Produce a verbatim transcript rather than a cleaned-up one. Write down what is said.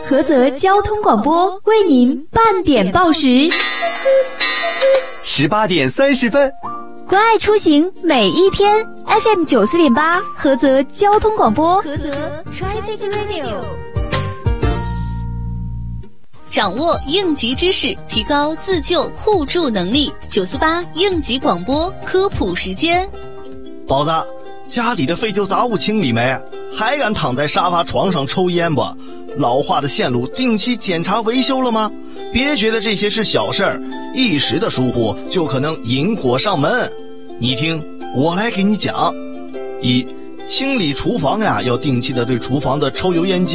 菏泽交通广播为您半点报时。 十八点三十分， 关爱出行每一天 ，F M 九四点八，菏泽交通广播，菏泽 Traffic Radio。 掌握应急知识，提高自救互助能力。九四八应急广播科普时间。 宝子，家里的废旧杂物清理没？还敢躺在沙发床上抽烟不？老化的线路定期检查维修了吗？别觉得这些是小事儿，一时的疏忽就可能引火上门。你听，我来给你讲。一，清理厨房呀，要定期的对厨房的抽油烟机